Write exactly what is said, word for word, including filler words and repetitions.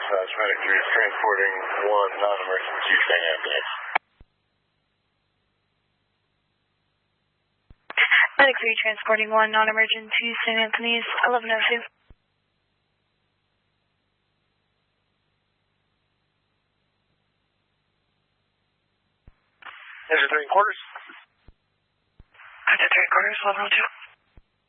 uh, it's Medic three transporting one non-emergency San Antonio. Medic three transporting one non-emergency Saint Anthony's, eleven oh two. Engine three quarters. Engine three quarters, eleven oh two.